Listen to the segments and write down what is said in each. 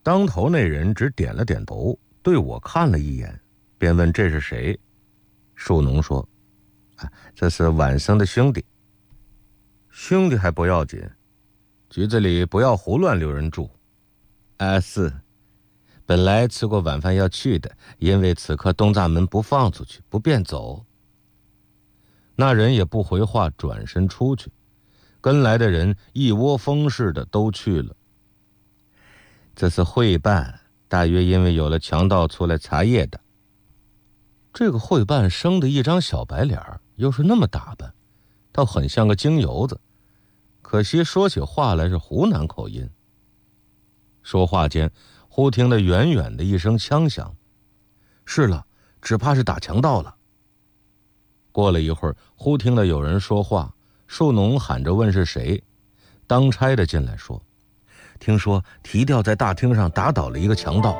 当头那人只点了点头，对我看了一眼，便问这是谁。树农说：这是晚生的兄弟。兄弟还不要紧，局子里不要胡乱留人住。是，本来吃过晚饭要去的，因为此刻东栅门不放出去，不便走。那人也不回话，转身出去，跟来的人一窝蜂似的都去了。这是会办，大约因为有了强盗出来查夜的。这个会办生的一张小白脸，又是那么打扮，倒很像个京油子，可惜说起话来是湖南口音。说话间，忽听得远远的一声枪响，是了，只怕是打强盗了。过了一会儿，忽听得有人说话，树农喊着问是谁。当差的进来说，听说提调在大厅上打倒了一个强盗。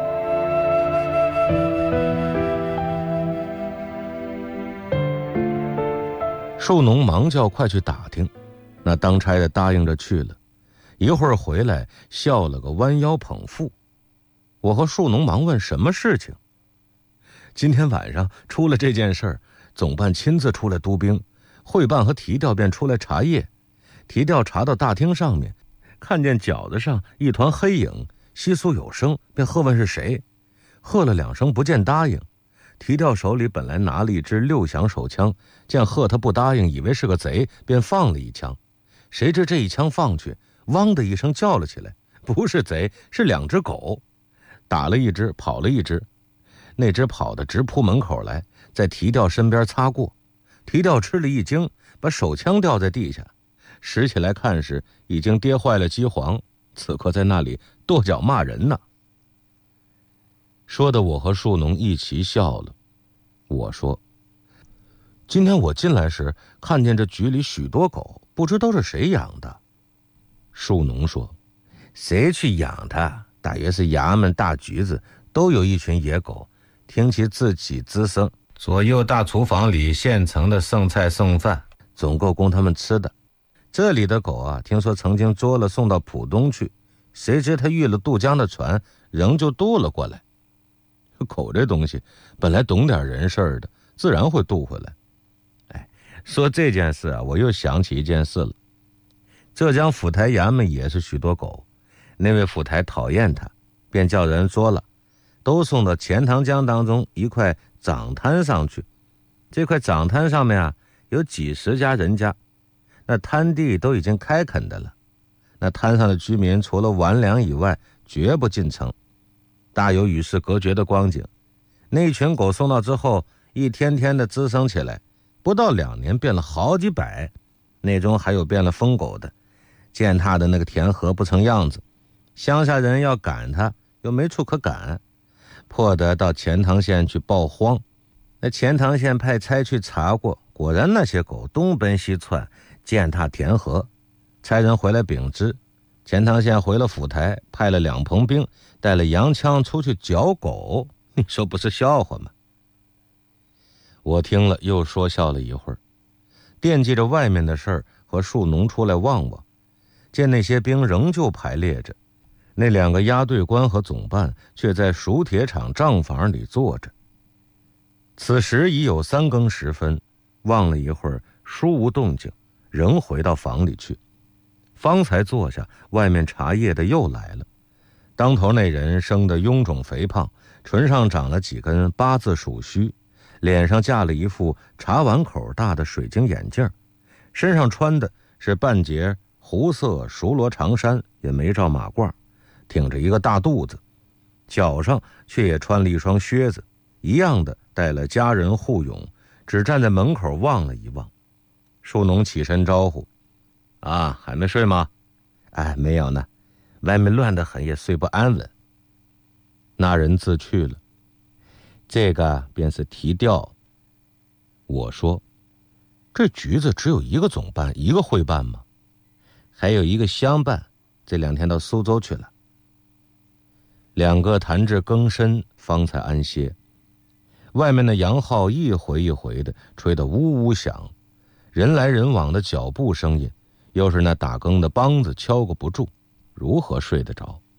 树农忙叫快去打听，那当差的答应着去了，一会儿回来笑了个弯腰捧腹。我和树农忙问什么事情。今天晚上出了这件事儿，总办亲自出来督兵，会办和提调便出来查夜。提调查到大厅上面，看见饺子上一团黑影，窸窣有声，便喝问是谁。喝了2声不见答应。提调手里本来拿了一支6响手枪，见喝他不答应，以为是个贼，便放了一枪。谁知这一枪放去，汪的一声叫了起来，不是贼，是2只狗。打了一只，跑了一只，那只跑得直扑门口来，在提调身边擦过。提调吃了一惊，把手枪掉在地下，拾起来看时，已经跌坏了机簧，此刻在那里跺脚骂人呢。说的我和树农一起笑了。我说，今天我进来时看见这局里许多狗，不知都是谁养的。树农说，谁去养它？大约是衙门大局子都有一群野狗，听其自己滋生，左右大厨房里现成的剩菜剩饭，总够供他们吃的。这里的狗啊，听说曾经捉了送到浦东去，谁知他遇了渡江的船，仍旧渡了过来。狗这东西本来懂点人事的，自然会渡回来。说这件事啊，我又想起一件事了。浙江府台衙门也是许多狗，那位府台讨厌他，便叫人捉了，都送到钱塘江当中一块长滩上去。这块长滩上面啊，有几十家人家，那滩地都已经开垦的了。那滩上的居民除了玩粮以外，绝不进城，大有与世隔绝的光景。那一群狗送到之后，一天天的滋生起来，不到2年变了好几百，那中还有变了疯狗的，践踏的那个田禾不成样子，乡下人要赶他，又没处可赶，迫得到钱塘县去报荒。那钱塘县派差去查过，果然那些狗东奔西窜，践踏田禾。差人回来禀知，钱塘县回了府台，派了2棚兵，带了洋枪出去剿狗。你说不是笑话吗？我听了又说笑了一会儿，惦记着外面的事儿，和树农出来望望，见那些兵仍旧排列着，那2个押队官和总办却在熟铁厂账房里坐着。此时已有3更时分，望了一会儿，书无动静，仍回到房里去。方才坐下，外面茶叶的又来了。当头那人生得臃肿肥胖，唇上长了几根8字鼠须，脸上架了一副茶碗口大的水晶眼镜，身上穿的是半截湖色熟罗长衫，也没罩马褂，挺着一个大肚子，脚上却也穿了一双靴子，一样的带了家人护拥，只站在门口望了一望。树农起身招呼，还没睡吗？没有呢，外面乱得很，也睡不安稳。那人自去了。这个便是提调。我说，这局子只有一个总办，一个会办吗？还有一个乡办，这2天到苏州去了。2个谈至更深，方才安歇。外面的洋号一回一回的吹得呜呜响，人来人往的脚步声音，又是那打更的梆子敲个不住，如何睡得着？